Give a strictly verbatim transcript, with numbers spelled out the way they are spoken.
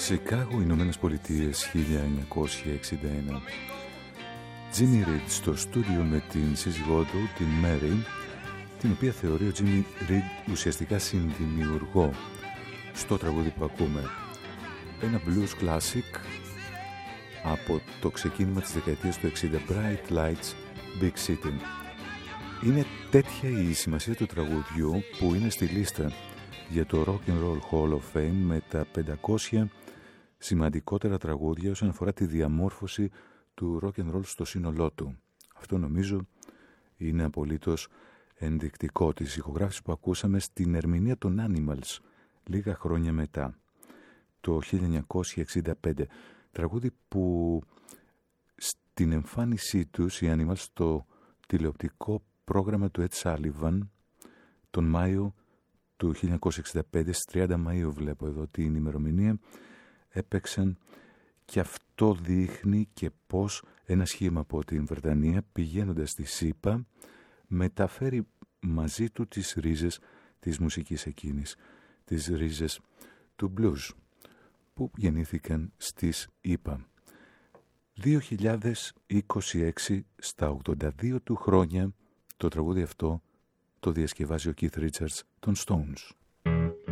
Σικάγο, Ηνωμένες Πολιτείες, χίλια εννιακόσια εξήντα ένα. Jimmy Reed στο στούντιο με την σύζυγό του, την Mary, την οποία θεωρεί ο Jimmy Reed ουσιαστικά συνδημιουργό στο τραγούδι που ακούμε. Ένα blues classic από το ξεκίνημα της δεκαετίας του εξήντα, Bright Lights, Big City. Είναι τέτοια η σημασία του τραγουδιού που είναι στη λίστα για το Rock and Roll Hall of Fame με τα πεντακόσια σημαντικότερα τραγούδια όσον αφορά τη διαμόρφωση του rock and roll στο σύνολό του. Αυτό νομίζω είναι απολύτως ενδεικτικό της ηχογράφησης που ακούσαμε στην ερμηνεία των Animals λίγα χρόνια μετά, το χίλια εννιακόσια εξήντα πέντε. Τραγούδι που στην εμφάνισή τους οι Animals στο τηλεοπτικό πρόγραμμα του Ed Sullivan τον Μάιο του χίλια εννιακόσια εξήντα πέντε, στις τριάντα Μαΐου βλέπω εδώ την ημερομηνία, έπαιξαν, και αυτό δείχνει και πως ένα σχήμα από την Βρετανία πηγαίνοντας στη ΣΥΠΑ μεταφέρει μαζί του τις ρίζες της μουσικής εκείνης, τις ρίζες του blues που γεννήθηκαν στις ΗΠΑ. δύο χιλιάδες είκοσι έξι, στα ογδόντα δύο του χρόνια, το τραγούδι αυτό το διασκευάζει ο Keith Richards των Stones.